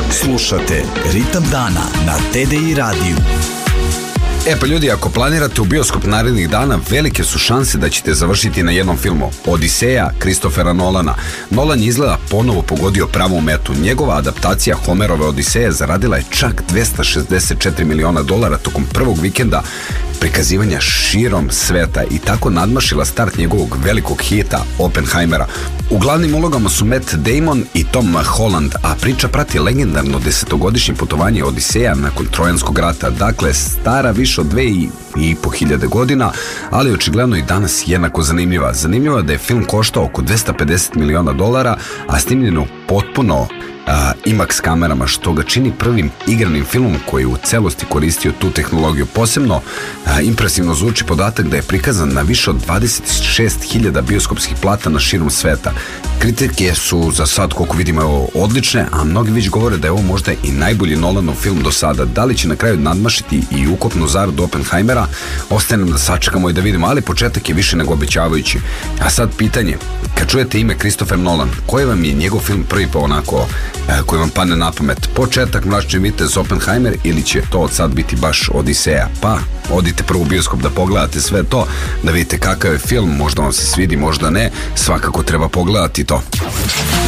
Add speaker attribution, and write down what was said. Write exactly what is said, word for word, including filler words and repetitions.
Speaker 1: Slušate Ritam dana na T D I radiju.
Speaker 2: E pa ljudi, ako planirate u bioskop narednih dana, velike su šanse da ćete završiti na jednom filmu. Odiseja Kristofera Nolana. Nolan je izgleda ponovo pogodio pravu metu. Njegova adaptacija Homerove Odiseje zaradila je čak dvesta šezdeset četiri miliona dolara tokom prvog vikenda prikazivanja širom sveta i tako nadmašila start njegovog velikog hita Oppenheimera. U glavnim ulogama su Matt Damon i Tom Holland, a priča prati legendarno desetogodišnje putovanje Odiseja nakon Trojanskog rata, dakle stara više od dve i po hiljade godina, ali očigledno i danas jednako zanimljiva. Zanimljivo je da je film koštao oko dvesta pedeset miliona dolara, a snimljeno potpuno a, IMAX kamerama, što ga čini prvim igranim filmom koji u celosti koristio tu tehnologiju. Posebno a, impresivno zvuči podatak da je prikazan na više od dvadeset šest hiljada bioskopskih platana širom sveta. Kritike su za sad, koliko vidimo, odlične, a mnogi već govore da je ovo možda i najbolji Nolanov film do sada. Da li će na kraju nadmašiti i ukupnu zaradu Oppenheimera, ostaje nam da sačekamo i da vidimo, ali početak je više nego obećavajući. A sad pitanje, kad čujete ime Christopher Nolan, koji vam je njegov film prvi pa onako koji vam padne na pamet? Početak Mračni vitez, Oppenheimer, ili će to od sad biti baš Odiseja? Pa odite prvo u bioskop da pogledate sve to, da vidite kakav je film, možda vam se svidi, možda ne, svakako treba pogledati to.